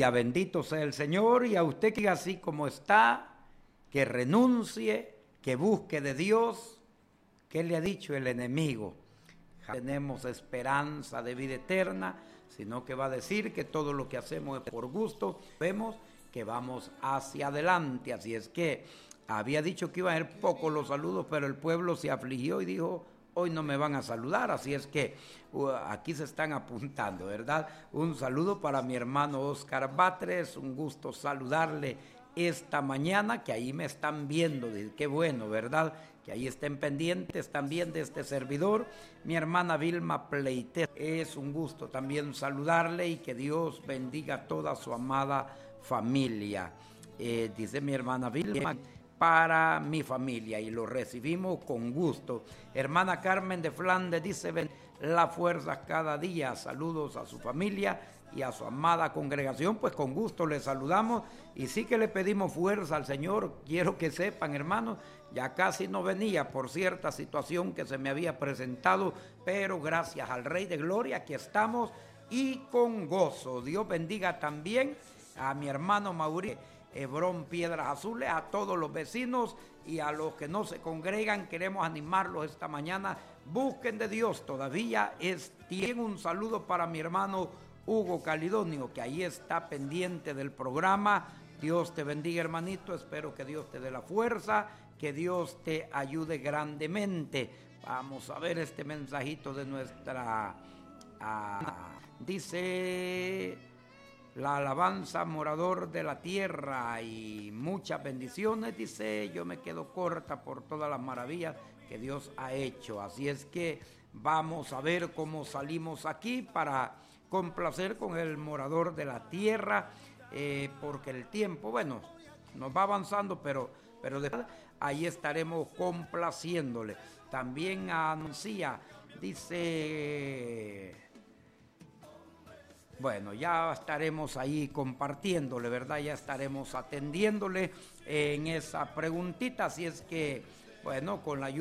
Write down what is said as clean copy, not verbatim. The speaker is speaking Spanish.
Aleluya, bendito sea el Señor. Y a usted que así como está, que renuncie, que busque de Dios. ¿Qué le ha dicho el enemigo? Tenemos esperanza de vida eterna, sino que va a decir que todo lo que hacemos es por gusto. Vemos que vamos hacia adelante. Así es que había dicho que iban a ser pocos los saludos, pero el pueblo se afligió y dijo: hoy no me van a saludar. Así es que aquí se están apuntando, ¿verdad? Un saludo para mi hermano Oscar Batres, un gusto saludarle esta mañana, que ahí me están viendo. Qué bueno, ¿verdad? Que ahí estén pendientes también de este servidor. Mi hermana Vilma Pleite, es un gusto también saludarle y que Dios bendiga a toda su amada familia. Dice mi hermana Vilma: para mi familia, y lo recibimos con gusto. Hermana Carmen de Flandes dice: ven la fuerza cada día. Saludos a su familia y a su amada congregación. Pues con gusto le saludamos y sí que le pedimos fuerza al Señor. Quiero que sepan, hermanos, ya casi no venía por cierta situación que se me había presentado, pero gracias al Rey de Gloria aquí estamos y con gozo. Dios bendiga también a mi hermano Mauricio Hebrón Piedras Azules, a todos los vecinos y a los que no se congregan. Queremos animarlos esta mañana. Busquen de Dios, todavía es tiempo. Un saludo para mi hermano Hugo Calidonio, que ahí está pendiente del programa. Dios te bendiga, hermanito. Espero que Dios te dé la fuerza, que Dios te ayude grandemente. Vamos a ver este mensajito de nuestra... dice... la alabanza, morador de la tierra, y muchas bendiciones. Dice: yo me quedo corta por todas las maravillas que Dios ha hecho. Así es que vamos a ver cómo salimos aquí para complacer con el morador de la tierra, porque el tiempo, bueno, nos va avanzando, pero ahí estaremos complaciéndole. También anuncia, dice... bueno, ya estaremos ahí compartiéndole, ¿verdad? Ya estaremos atendiéndole en esa preguntita. Así es que, bueno, con la ayuda